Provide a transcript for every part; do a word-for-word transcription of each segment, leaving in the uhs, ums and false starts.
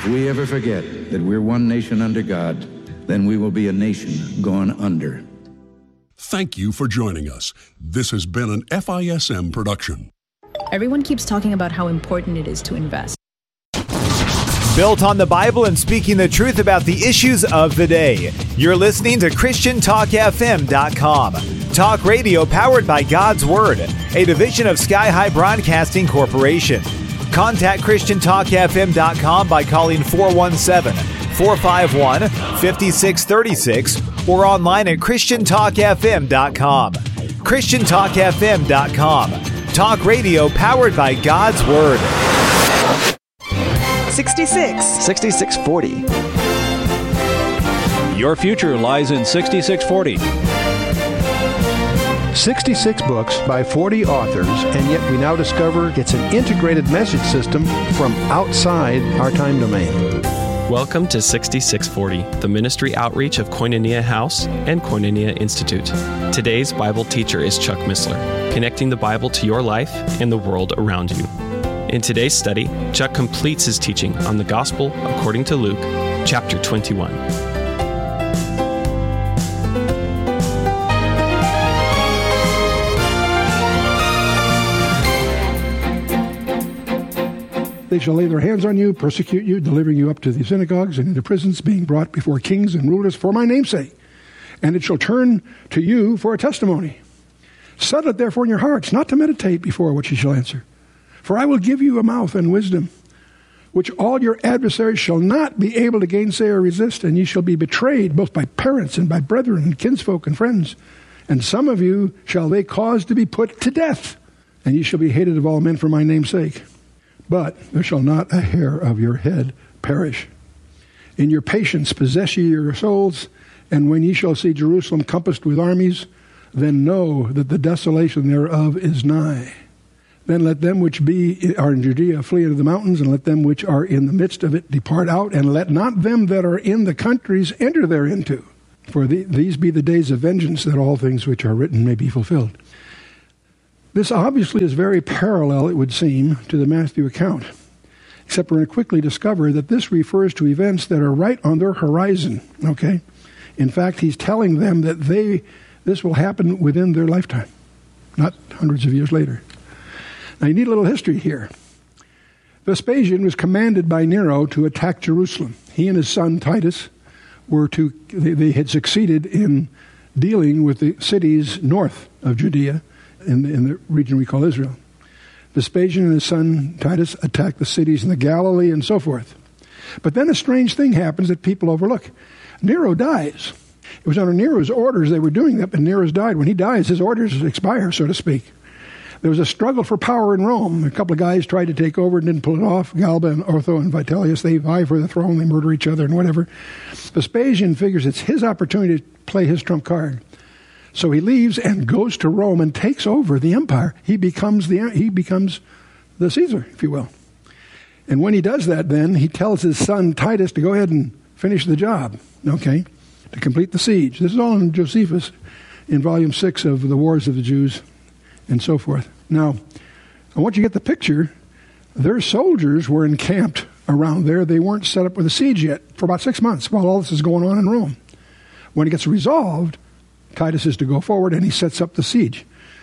we ever forget that we're one nation under God, then we will be a nation gone under. Thank you for joining us. This has been an F I S M production. Everyone keeps talking about how important it is to invest. Built on the Bible and speaking the truth about the issues of the day. You're listening to Christian Talk F M dot com. Talk radio powered by God's Word, a division of Sky High Broadcasting Corporation. Contact Christian Talk F M dot com by calling four one seven, four five one, five six three six or online at Christian Talk F M dot com. Christian Talk F M dot com. Talk radio powered by God's Word. sixty-six. sixty-six forty. Your future lies in sixty-six forty. sixty-six books by forty authors, and yet we now discover it's an integrated message system from outside our time domain. Welcome to sixty-six forty, the ministry outreach of Koinonia House and Koinonia Institute. Today's Bible teacher is Chuck Missler, connecting the Bible to your life and the world around you. In today's study, Chuck completes his teaching on the Gospel according to Luke, chapter twenty-one. They shall lay their hands on you, persecute you, delivering you up to the synagogues and into prisons, being brought before kings and rulers for my name's sake. And it shall turn to you for a testimony. Settle it therefore in your hearts, not to meditate before what ye shall answer. For I will give you a mouth and wisdom, which all your adversaries shall not be able to gainsay or resist, and ye shall be betrayed both by parents and by brethren and kinsfolk and friends. And some of you shall they cause to be put to death, and ye shall be hated of all men for my name's sake. But there shall not a hair of your head perish. In your patience possess ye your souls, and when ye shall see Jerusalem compassed with armies, then know that the desolation thereof is nigh. Then let them which be are in Judea flee into the mountains, and let them which are in the midst of it depart out, and let not them that are in the countries enter thereinto. For the, these be the days of vengeance, that all things which are written may be fulfilled. This obviously is very parallel, it would seem, to the Matthew account, except we're going to quickly discover that this refers to events that are right on their horizon, okay? In fact, he's telling them that they this will happen within their lifetime, not hundreds of years later. Now, you need a little history here. Vespasian was commanded by Nero to attack Jerusalem. He and his son Titus were to, they, they had succeeded in dealing with the cities north of Judea, In the, in the region we call Israel. Vespasian and his son Titus attacked the cities in the Galilee and so forth. But then a strange thing happens that people overlook. Nero dies. It was under Nero's orders they were doing that, but Nero's died. When he dies, his orders expire, so to speak. There was a struggle for power in Rome. A couple of guys tried to take over and didn't pull it off. Galba and Otho and Vitellius, they vie for the throne, they murder each other and whatever. Vespasian figures it's his opportunity to play his trump card. So he leaves and goes to Rome and takes over the empire. He becomes the he becomes the Caesar, if you will. And when he does that, then he tells his son Titus to go ahead and finish the job, okay, to complete the siege. This is all in Josephus, in volume six of the Wars of the Jews, and so forth. Now, I want you to get the picture. Their soldiers were encamped around there. They weren't set up with a siege yet for about six months while all this is going on in Rome. When it gets resolved, Titus is to go forward, and he sets up the siege.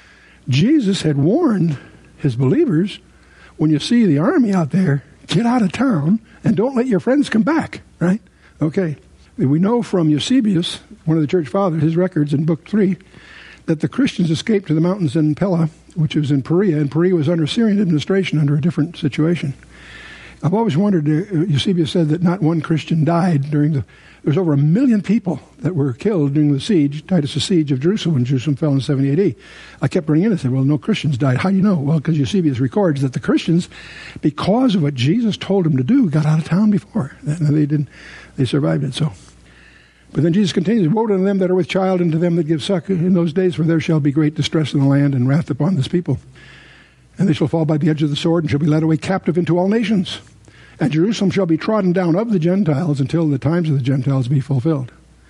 Jesus had warned his believers, when you see the army out there, get out of town and don't let your friends come back, right? Okay. We know from Eusebius, one of the church fathers, his records in book three, that the Christians escaped to the mountains in Pella, which was in Perea, and Perea was under Syrian administration under a different situation. I've always wondered, uh, Eusebius said that not one Christian died during the, there was over a million people that were killed during the siege, Titus' siege of Jerusalem, when Jerusalem fell in seventy A D. I kept running in and said, well, no Christians died. How do you know? Well, because Eusebius records that the Christians, because of what Jesus told them to do, got out of town before. They didn't, they survived it, so. But then Jesus continues, woe to them that are with child and to them that give suck in those days, for there shall be great distress in the land and wrath upon this people. And they shall fall by the edge of the sword and shall be led away captive into all nations. And Jerusalem shall be trodden down of the Gentiles until the times of the Gentiles be fulfilled.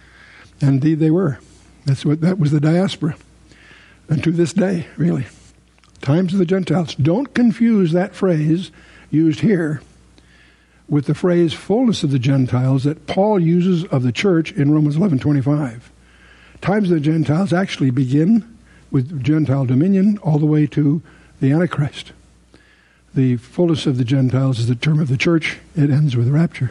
And indeed they were. That's what that was the diaspora. And to this day, really. Times of the Gentiles. Don't confuse that phrase used here with the phrase fullness of the Gentiles that Paul uses of the church in Romans eleven twenty-five. Times of the Gentiles actually begin with Gentile dominion all the way to the Antichrist. The fullness of the Gentiles is the term of the church. It ends with the rapture.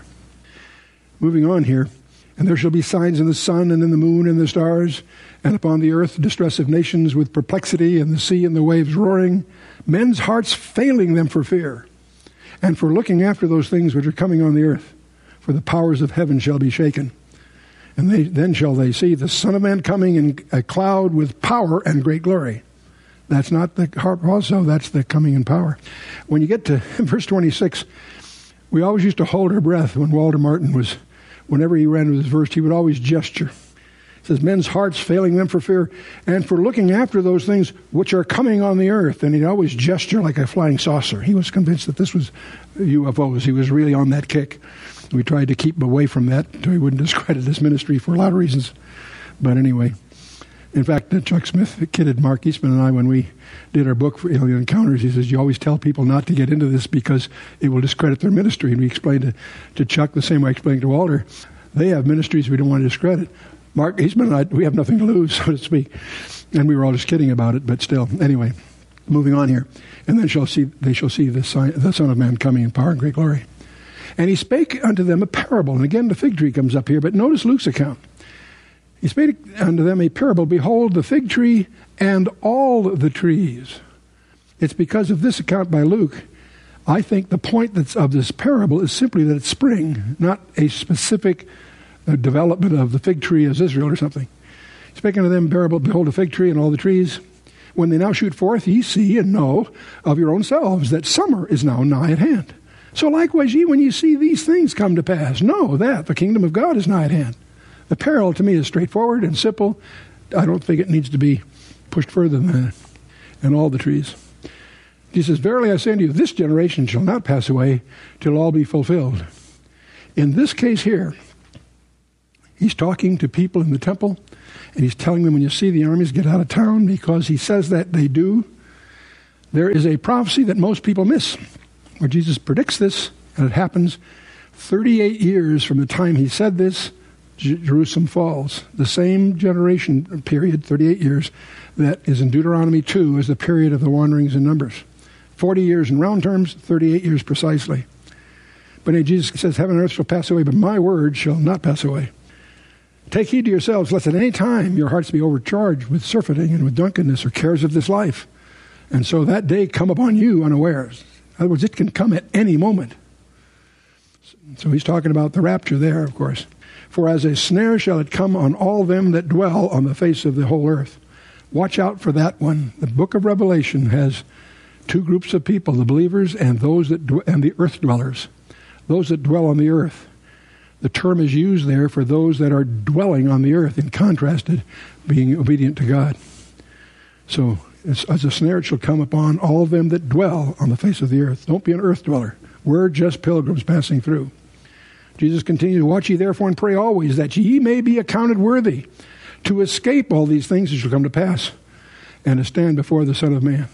Moving on here. And there shall be signs in the sun and in the moon and the stars, and upon the earth distress of nations with perplexity, and the sea and the waves roaring, men's hearts failing them for fear, and for looking after those things which are coming on the earth. For the powers of heaven shall be shaken. And they, then shall they see the Son of Man coming in a cloud with power and great glory. That's not the harp also, that's the coming in power. When you get to verse twenty-six, we always used to hold our breath when Walter Martin was, whenever he ran with his verse, he would always gesture. It says, men's hearts failing them for fear, and for looking after those things which are coming on the earth. And he'd always gesture like a flying saucer. He was convinced that this was U F Os. He was really on that kick. We tried to keep him away from that so he wouldn't discredit his ministry for a lot of reasons. But anyway, in fact, Chuck Smith kidded Mark Eastman and I when we did our book for Alien Encounters. He says, you always tell people not to get into this because it will discredit their ministry. And we explained to, to Chuck the same way I explained to Walter. They have ministries we don't want to discredit. Mark Eastman and I, we have nothing to lose, so to speak. And we were all just kidding about it, but still. Anyway, moving on here. And then shall see they shall see the, sign, the Son of Man coming in power and great glory. And he spake unto them a parable. And again, the fig tree comes up here, but notice Luke's account. He spake unto them a parable. Behold, the fig tree and all the trees. It's because of this account by Luke, I think the point that's of this parable is simply that it's spring, not a specific uh, development of the fig tree as Israel or something. Speaking to them, parable, behold, the fig tree and all the trees. When they now shoot forth, ye see and know of your own selves that summer is now nigh at hand. So likewise ye, when ye see these things come to pass, know that the kingdom of God is nigh at hand. The parable to me is straightforward and simple. I don't think it needs to be pushed further than that. And all the trees. He says, verily I say unto you, this generation shall not pass away till all be fulfilled. In this case here, he's talking to people in the temple, and he's telling them, when you see the armies, get out of town, because he says that they do. There is a prophecy that most people miss, where Jesus predicts this, and it happens thirty-eight years from the time he said this, Jerusalem falls. The same generation period, thirty-eight years, that is in Deuteronomy two as the period of the wanderings in Numbers. forty years in round terms, thirty-eight years precisely. But Jesus says, heaven and earth shall pass away, but my word shall not pass away. Take heed to yourselves, lest at any time your hearts be overcharged with surfeiting and with drunkenness or cares of this life. And so that day come upon you unawares. In other words, it can come at any moment. So he's talking about the rapture there, of course. For as a snare shall it come on all them that dwell on the face of the whole earth. Watch out for that one. The book of Revelation has two groups of people, the believers and those that dw- and the earth dwellers. Those that dwell on the earth. The term is used there for those that are dwelling on the earth, in contrast to being obedient to God. So, as, as a snare it shall come upon all them that dwell on the face of the earth. Don't be an earth dweller. We're just pilgrims passing through. Jesus continues, watch ye therefore and pray always, that ye may be accounted worthy to escape all these things that shall come to pass, and to stand before the Son of Man.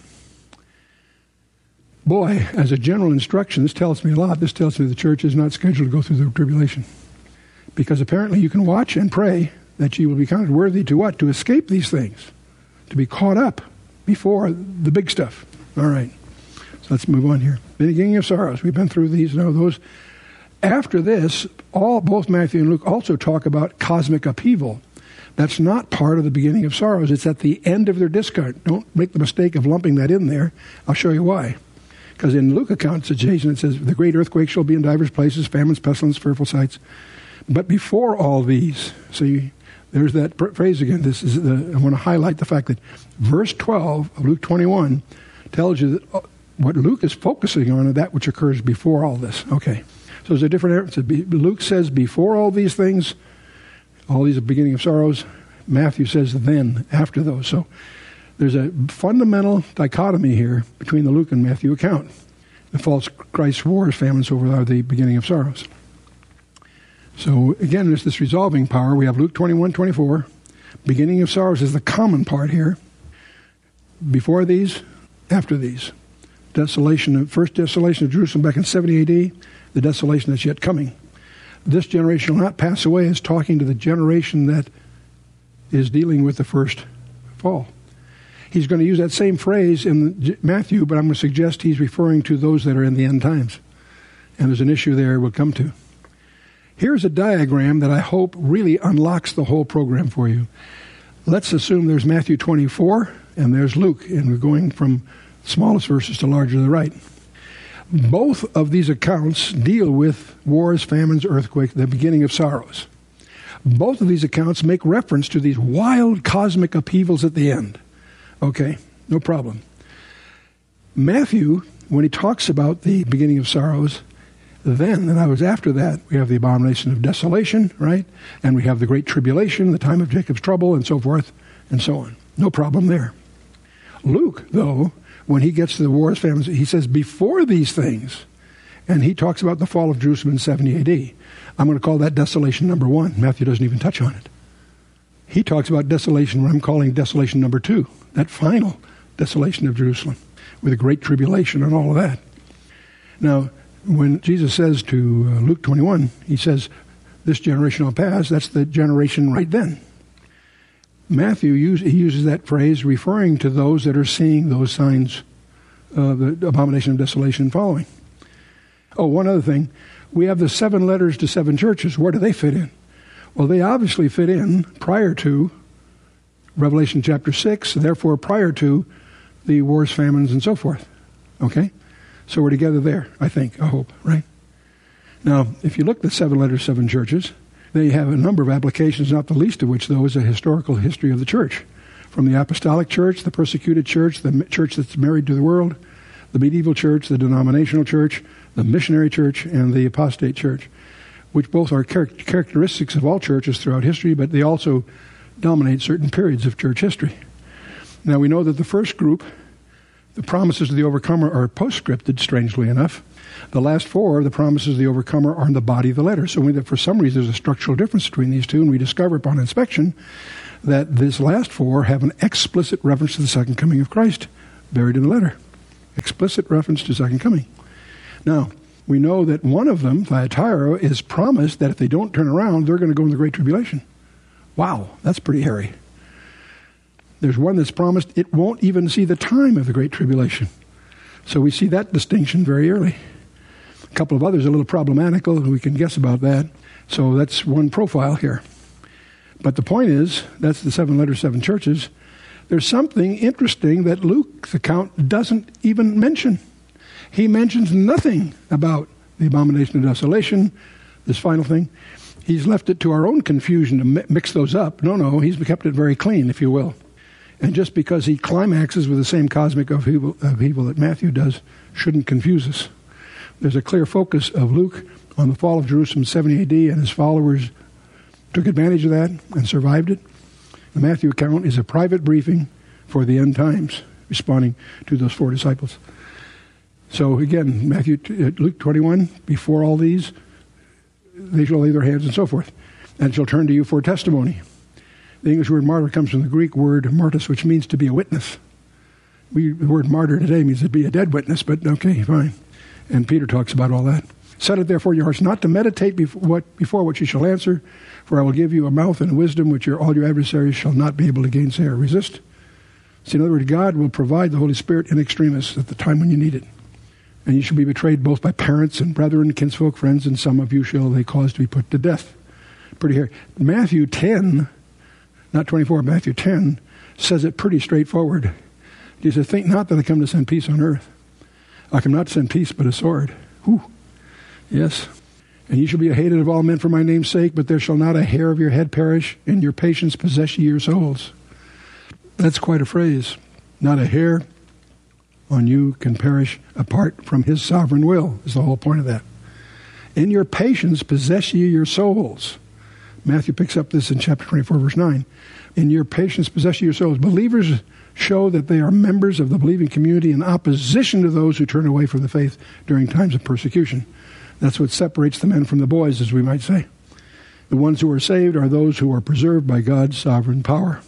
Boy, as a general instruction, this tells me a lot. This tells me the church is not scheduled to go through the tribulation. Because apparently you can watch and pray that ye will be counted worthy to what? To escape these things. To be caught up before the big stuff. All right. So let's move on here. The beginning of sorrows. We've been through these. You know, those. After this, all both Matthew and Luke also talk about cosmic upheaval. That's not part of the beginning of sorrows. It's at the end of their discourse. Don't make the mistake of lumping that in there. I'll show you why. Because in Luke account, it's Jason, it says, the great earthquake shall be in divers places, famines, pestilence, fearful sights. But before all these, see, there's that phrase again. This is the, I want to highlight the fact that verse twelve of Luke twenty-one tells you that what Luke is focusing on is that which occurs before all this. Okay. So there's a different difference. Luke says before all these things, all these are beginning of sorrows. Matthew says then, after those. So there's a fundamental dichotomy here between the Luke and Matthew account. The false Christ wars, famines over are the beginning of sorrows. So again, there's this resolving power. We have Luke twenty-one, twenty-four. Beginning of sorrows is the common part here. Before these, after these. Desolation, of, first desolation of Jerusalem back in seventy A D, the desolation that's yet coming. This generation will not pass away is talking to the generation that is dealing with the first fall. He's going to use that same phrase in Matthew, but I'm going to suggest he's referring to those that are in the end times. And there's an issue there we'll come to. Here's a diagram that I hope really unlocks the whole program for you. Let's assume there's Matthew twenty-four and there's Luke, and we're going from smallest verses to larger to the right. Both of these accounts deal with wars, famines, earthquakes, the beginning of sorrows. Both of these accounts make reference to these wild cosmic upheavals at the end. Okay, no problem. Matthew, when he talks about the beginning of sorrows, then, and I was after that, we have the abomination of desolation, right? And we have the great tribulation, the time of Jacob's trouble, and so forth, and so on. No problem there. Luke, though, when he gets to the wars, famines, he says, before these things, and he talks about the fall of Jerusalem in seventy A D. I'm going to call that desolation number one. Matthew doesn't even touch on it. He talks about desolation, what I'm calling desolation number two, that final desolation of Jerusalem, with a great tribulation and all of that. Now, when Jesus says to uh, Luke twenty-one, he says, this generation will pass, that's the generation right then. Matthew, use, he uses that phrase referring to those that are seeing those signs, uh, the abomination of desolation following. Oh, one other thing. We have the seven letters to seven churches. Where do they fit in? Well, they obviously fit in prior to Revelation chapter six, therefore prior to the wars, famines, and so forth. Okay? So we're together there, I think, I hope, right? Now, if you look at the seven letters, seven churches, they have a number of applications, not the least of which, though, is a historical history of the church. From the apostolic church, the persecuted church, the church that's married to the world, the medieval church, the denominational church, the missionary church, and the apostate church, which both are char- characteristics of all churches throughout history, but they also dominate certain periods of church history. Now, we know that the first group, the promises of the overcomer, are postscripted, strangely enough. The last four, the promises of the overcomer, are in the body of the letter. So we, for some reason, there's a structural difference between these two, and we discover upon inspection that these last four have an explicit reference to the second coming of Christ, buried in the letter. Explicit reference to second coming. Now, we know that one of them, Thyatira, is promised that if they don't turn around, they're going to go in the Great Tribulation. Wow, that's pretty hairy. There's one that's promised it won't even see the time of the Great Tribulation. So we see that distinction very early. A couple of others are a little problematical, and we can guess about that. So that's one profile here. But the point is, that's the seven letters, seven churches. There's something interesting that Luke's account doesn't even mention. He mentions nothing about the abomination of desolation, this final thing. He's left it to our own confusion to mi- mix those up. No, no, he's kept it very clean, if you will. And just because he climaxes with the same cosmic upheaval, upheaval that Matthew does shouldn't confuse us. There's a clear focus of Luke on the fall of Jerusalem in seventy A D, and his followers took advantage of that and survived it. The Matthew account is a private briefing for the end times, responding to those four disciples. So again, Matthew, uh, Luke twenty-one, before all these, they shall lay their hands and so forth, and shall turn to you for a testimony. The English word martyr comes from the Greek word martys, which means to be a witness. We, the word martyr today means to be a dead witness, but okay, fine. And Peter talks about all that. Set it therefore in your hearts not to meditate before what, before what you shall answer, for I will give you a mouth and wisdom which your, all your adversaries shall not be able to gainsay or resist. See, in other words, God will provide the Holy Spirit in extremis at the time when you need it. And you shall be betrayed both by parents and brethren, kinsfolk, friends, and some of you shall they cause to be put to death. Pretty hairy. Matthew ten, not twenty-four, Matthew ten, says it pretty straightforward. He says, think not that I come to send peace on earth. I come not to send peace, but a sword. Whew. Yes. And you shall be hated of all men for my name's sake, but there shall not a hair of your head perish, and your patience possess ye your souls. That's quite a phrase. Not a hair on you can perish apart from his sovereign will, is the whole point of that. In your patience possess ye your souls. Matthew picks up this in chapter twenty-four, verse nine. In your patience possess ye your souls. Believers show that they are members of the believing community in opposition to those who turn away from the faith during times of persecution. That's what separates the men from the boys, as we might say. The ones who are saved are those who are preserved by God's sovereign power.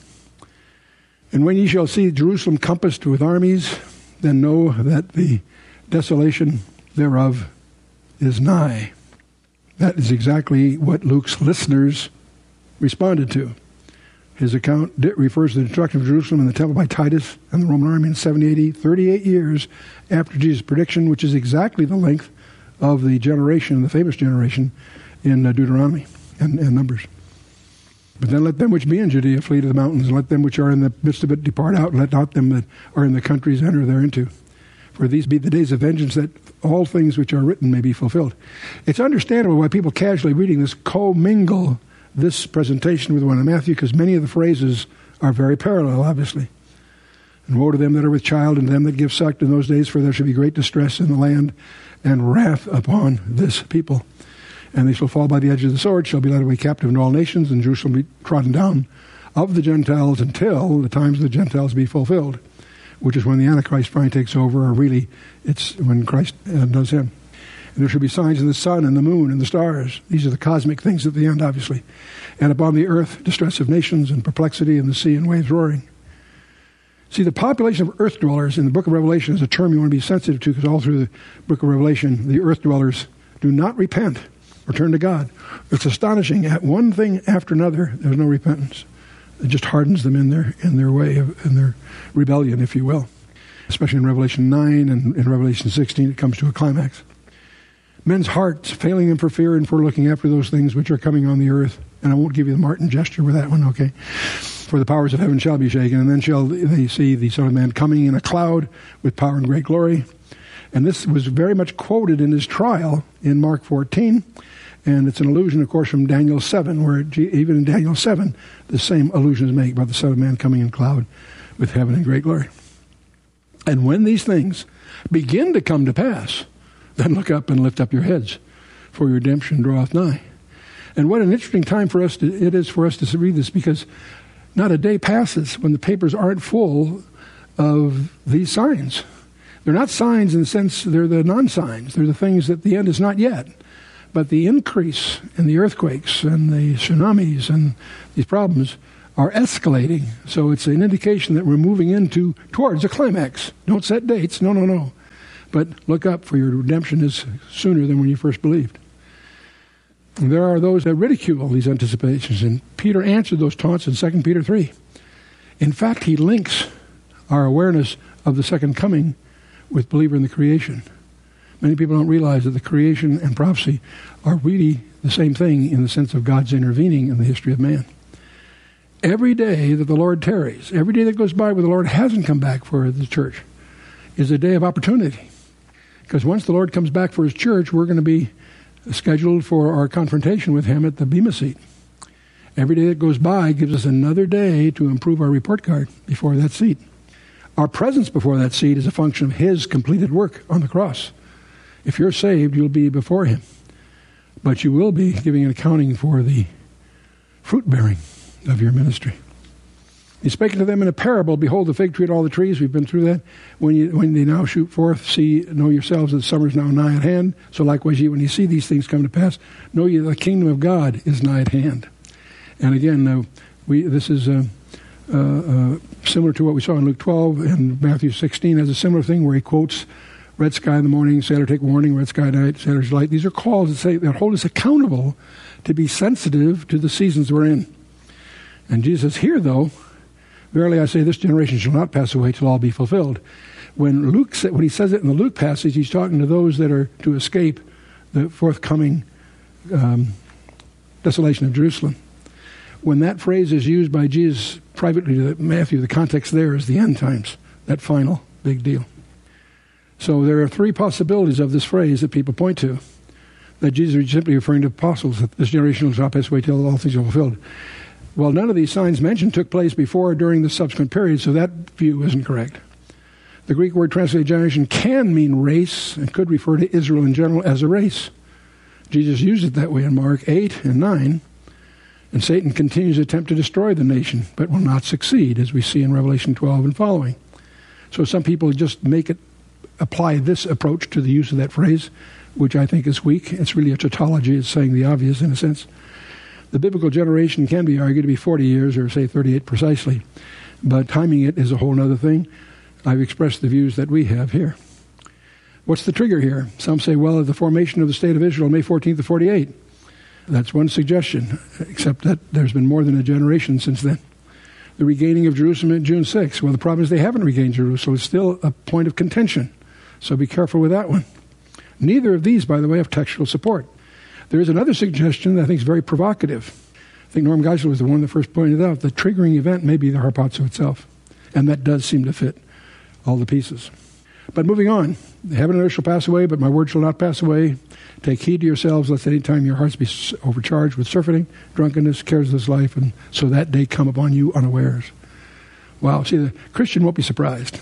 And when ye shall see Jerusalem compassed with armies, then know that the desolation thereof is nigh. That is exactly what Luke's listeners responded to. His account refers to the destruction of Jerusalem and the temple by Titus and the Roman army in seventy A D, thirty-eight years after Jesus' prediction, which is exactly the length of the generation, the famous generation, in uh, Deuteronomy and, and Numbers. But then let them which be in Judea flee to the mountains, and let them which are in the midst of it depart out, and let not them that are in the countries enter thereinto. For these be the days of vengeance, that all things which are written may be fulfilled. It's understandable why people casually reading this commingle this presentation with one in Matthew, because many of the phrases are very parallel, obviously. And woe to them that are with child, and them that give suck in those days, for there shall be great distress in the land, and wrath upon this people. And they shall fall by the edge of the sword, shall be led away captive in all nations, and Jerusalem be trodden down of the Gentiles until the times of the Gentiles be fulfilled, which is when the Antichrist finally takes over, or really, it's when Christ uh, does him. And there shall be signs in the sun and the moon and the stars. These are the cosmic things at the end, obviously. And upon the earth, distress of nations and perplexity, and the sea and waves roaring. See, the population of earth dwellers in the book of Revelation is a term you want to be sensitive to, because all through the book of Revelation, the earth dwellers do not repent or turn to God. It's astonishing. At one thing after another, there's no repentance. It just hardens them in their in their way, of, in their rebellion, if you will. Especially in Revelation nine and in Revelation sixteen, it comes to a climax. Men's hearts failing them for fear and for looking after those things which are coming on the earth. And I won't give you the Martin gesture with that one, okay? For the powers of heaven shall be shaken, and then shall they see the Son of Man coming in a cloud with power and great glory. And this was very much quoted in his trial in Mark fourteen. And it's an allusion, of course, from Daniel seven, where it, even in Daniel seven, the same allusion is made about the Son of Man coming in a cloud with heaven and great glory. And when these things begin to come to pass, then look up and lift up your heads, for your redemption draweth nigh. And what an interesting time for us to, it is for us to read this, because not a day passes when the papers aren't full of these signs. They're not signs in the sense they're the non-signs. They're the things that the end is not yet. But the increase in the earthquakes and the tsunamis and these problems are escalating. So it's an indication that we're moving into towards a climax. Don't set dates. No, no, no. But look up, for your redemption is sooner than when you first believed. And there are those that ridicule these anticipations, and Peter answered those taunts in Second Peter three. In fact, he links our awareness of the second coming with believer in the creation. Many people don't realize that the creation and prophecy are really the same thing in the sense of God's intervening in the history of man. Every day that the Lord tarries, every day that goes by where the Lord hasn't come back for the church, is a day of opportunity. Because once the Lord comes back for his church, we're going to be scheduled for our confrontation with him at the Bema seat. Every day that goes by gives us another day to improve our report card before that seat. Our presence before that seat is a function of his completed work on the cross. If you're saved, you'll be before him. But you will be giving an accounting for the fruit bearing of your ministry. He's speaking to them in a parable. Behold the fig tree and all the trees. We've been through that. When you, when they now shoot forth, see, know yourselves that the summer is now nigh at hand. So likewise, ye, when you see these things come to pass, know ye the kingdom of God is nigh at hand. And again, uh, we this is uh, uh, uh, similar to what we saw in Luke twelve, and Matthew sixteen has a similar thing where he quotes red sky in the morning, sailor take warning, red sky at night, sailor's light. These are calls that say that hold us accountable to be sensitive to the seasons we're in. And Jesus says, here though, verily I say, this generation shall not pass away till all be fulfilled. When Luke sa- when he says it in the Luke passage, he's talking to those that are to escape the forthcoming um, desolation of Jerusalem. When that phrase is used by Jesus privately to Matthew, the context there is the end times, that final big deal. So there are three possibilities of this phrase that people point to, that Jesus is simply referring to apostles, that this generation will not pass away till all things are fulfilled. Well, none of these signs mentioned took place before or during the subsequent period, so that view isn't correct. The Greek word translated generation can mean race and could refer to Israel in general as a race. Jesus used it that way in Mark eight and nine, and Satan continues to attempt to destroy the nation, but will not succeed, as we see in Revelation twelve and following. So some people just make it apply this approach to the use of that phrase, which I think is weak. It's really a tautology. It's saying the obvious in a sense. The biblical generation can be argued to be forty years, or say thirty-eight precisely, but timing it is a whole other thing. I've expressed the views that we have here. What's the trigger here? Some say, well, at the formation of the State of Israel, May fourteenth of forty-eight. That's one suggestion, except that there's been more than a generation since then. The regaining of Jerusalem on June sixth. Well, the problem is they haven't regained Jerusalem. It's still a point of contention. So be careful with that one. Neither of these, by the way, have textual support. There is another suggestion that I think is very provocative. I think Norm Geisler was the one that first pointed out the triggering event may be the harpazo itself. And that does seem to fit all the pieces. But moving on, heaven and earth shall pass away, but my word shall not pass away. Take heed to yourselves, lest any time your hearts be overcharged with surfeiting, drunkenness, cares of this life, and so that day come upon you unawares. Wow, see, the Christian won't be surprised.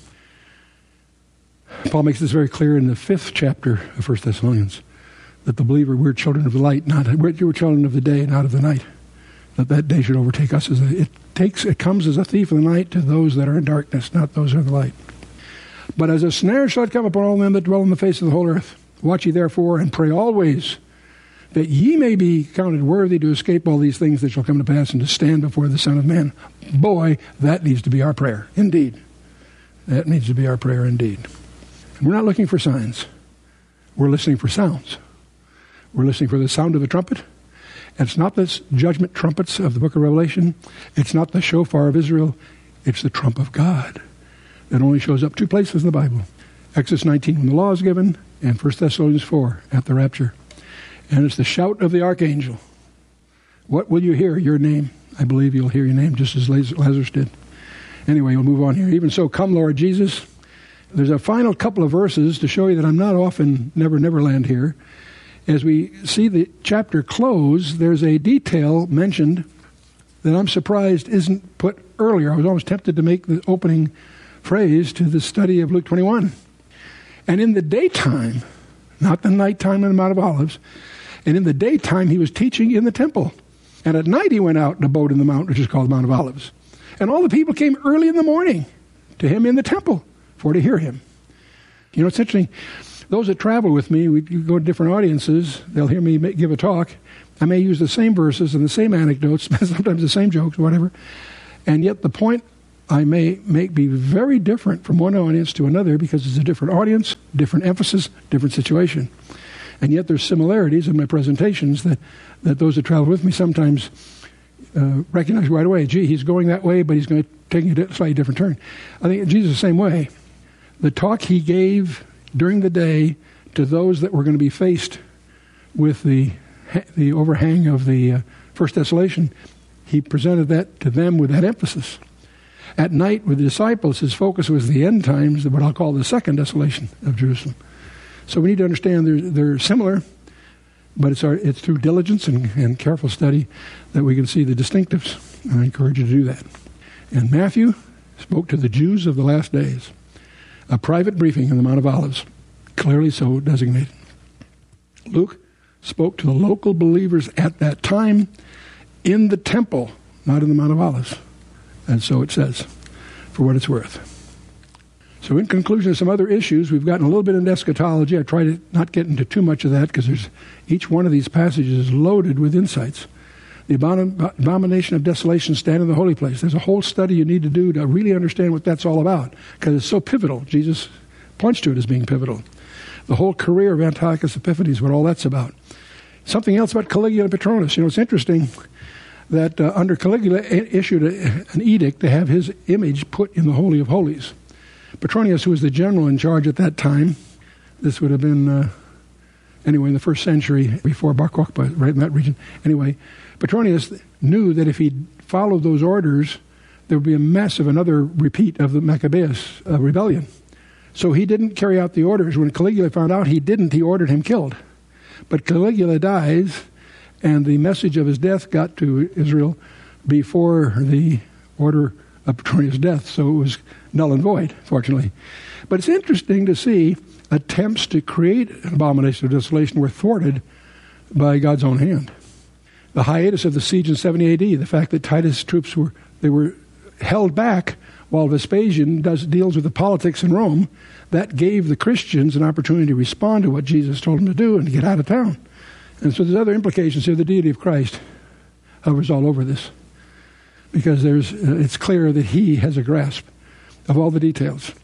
Paul makes this very clear in the fifth chapter of First Thessalonians, that the believer, we're children of the light, not we're children of the day, not of the night. That that day should overtake us. As a, it takes, it comes as a thief in the night to those that are in darkness, not those who are in the light. But as a snare shall it come upon all them that dwell on the face of the whole earth. Watch ye therefore, and pray always, that ye may be counted worthy to escape all these things that shall come to pass, and to stand before the Son of Man. Boy, that needs to be our prayer, indeed. That needs to be our prayer, indeed. And we're not looking for signs. We're listening for sounds. We're listening for the sound of a trumpet. And it's not the judgment trumpets of the book of Revelation. It's not the shofar of Israel. It's the trump of God. That only shows up two places in the Bible. Exodus nineteen, when the law is given, and First Thessalonians four, at the rapture. And it's the shout of the archangel. What will you hear? Your name. I believe you'll hear your name, just as Lazarus did. Anyway, we'll move on here. Even so, come, Lord Jesus. There's a final couple of verses to show you that I'm not off in Never Never Land here. As we see the chapter close, there's a detail mentioned that I'm surprised isn't put earlier. I was almost tempted to make the opening phrase to the study of Luke twenty-one. And in the daytime, not the nighttime in the Mount of Olives, and in the daytime he was teaching in the temple. And at night he went out in a boat in the mount, which is called the Mount of Olives. And all the people came early in the morning to him in the temple for to hear him. You know, it's interesting. Those that travel with me, we go to different audiences. They'll hear me give a talk. I may use the same verses and the same anecdotes, sometimes the same jokes, whatever. And yet the point I may make be very different from one audience to another because it's a different audience, different emphasis, different situation. And yet there's similarities in my presentations that, that those that travel with me sometimes uh, recognize right away. Gee, he's going that way, but he's going to take a slightly different turn. I think Jesus is the same way. The talk he gave during the day to those that were going to be faced with the the overhang of the uh, first desolation, he presented that to them with that emphasis. At night with the disciples, his focus was the end times, what I'll call the second desolation of Jerusalem. So we need to understand they're, they're similar, but it's our, it's through diligence and, and careful study that we can see the distinctives. And I encourage you to do that. And Matthew spoke to the Jews of the last days. A private briefing in the Mount of Olives, clearly so designated. Luke spoke to the local believers at that time in the temple, not in the Mount of Olives. And so it says, for what it's worth. So in conclusion of some other issues, we've gotten a little bit into eschatology. I try to not get into too much of that because there's each one of these passages is loaded with insights. The abomination of desolation stand in the holy place. There's a whole study you need to do to really understand what that's all about because it's so pivotal. Jesus points to it as being pivotal. The whole career of Antiochus Epiphanes, what all that's about. Something else about Caligula Petronius. You know, it's interesting that uh, under Caligula issued a, an edict to have his image put in the Holy of Holies. Petronius, who was the general in charge at that time, this would have been, uh, anyway, in the first century before Bar Kokhba, right in that region. Anyway, Petronius knew that if he followed those orders, there would be a mess of another repeat of the Maccabeus uh, rebellion. So he didn't carry out the orders. When Caligula found out he didn't, he ordered him killed. But Caligula dies, and the message of his death got to Israel before the order of Petronius' death, so it was null and void, fortunately. But it's interesting to see attempts to create an abomination of desolation were thwarted by God's own hand. The hiatus of the siege in seventy A D, the fact that Titus' troops were they were held back while Vespasian does deals with the politics in Rome, that gave the Christians an opportunity to respond to what Jesus told them to do and to get out of town. And so there's other implications here. The deity of Christ hovers all over this because there's uh, it's clear that he has a grasp of all the details.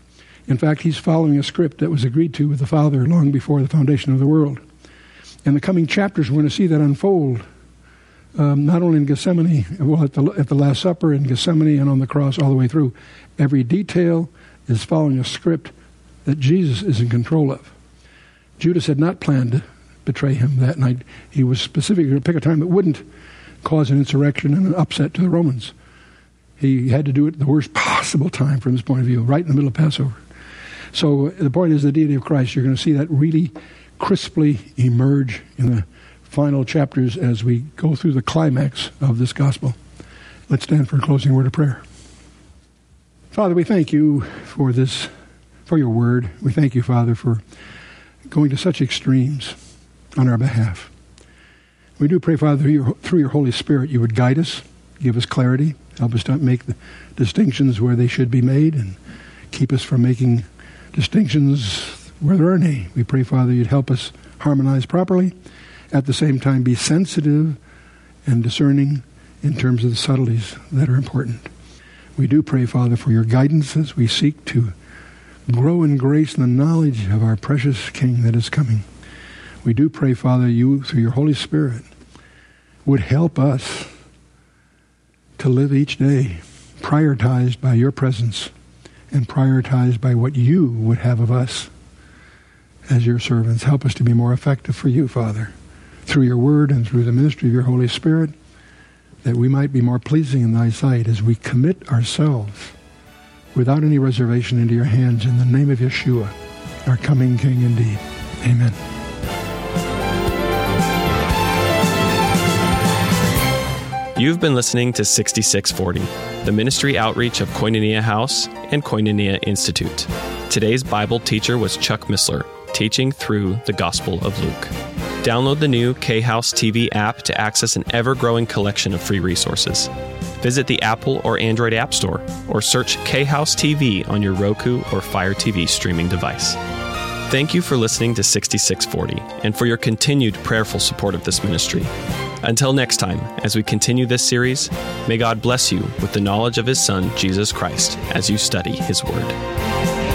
In fact, he's following a script that was agreed to with the Father long before the foundation of the world. In the coming chapters, we're going to see that unfold, um, not only in Gethsemane, well, at the, at the Last Supper, in Gethsemane, and on the cross, all the way through. Every detail is following a script that Jesus is in control of. Judas had not planned to betray him that night. He was specifically going to pick a time that wouldn't cause an insurrection and an upset to the Romans. He had to do it at the worst possible time from his point of view, right in the middle of Passover. So the point is the deity of Christ. You're going to see that really crisply emerge in the final chapters as we go through the climax of this gospel. Let's stand for a closing word of prayer. Father, we thank you for this, for your word. We thank you, Father, for going to such extremes on our behalf. We do pray, Father, through your, through your Holy Spirit, you would guide us, give us clarity, help us to make the distinctions where they should be made, and keep us from making distinctions where there are any. We pray, Father, you'd help us harmonize properly, at the same time be sensitive and discerning in terms of the subtleties that are important. We do pray, Father, for your guidance as we seek to grow in grace and the knowledge of our precious King that is coming. We do pray, Father, you, through your Holy Spirit, would help us to live each day prioritized by your presence and prioritized by what you would have of us as your servants. Help us to be more effective for you, Father, through your word and through the ministry of your Holy Spirit, that we might be more pleasing in thy sight as we commit ourselves without any reservation into your hands, in the name of Yeshua, our coming King indeed. Amen. You've been listening to sixty-six forty, the ministry outreach of Koinonia House and Koinonia Institute. Today's Bible teacher was Chuck Missler, teaching through the Gospel of Luke. Download the new K-House T V app to access an ever-growing collection of free resources. Visit the Apple or Android App Store, or search K-House T V on your Roku or Fire T V streaming device. Thank you for listening to sixty-six forty and for your continued prayerful support of this ministry. Until next time, as we continue this series, may God bless you with the knowledge of His Son, Jesus Christ, as you study His Word.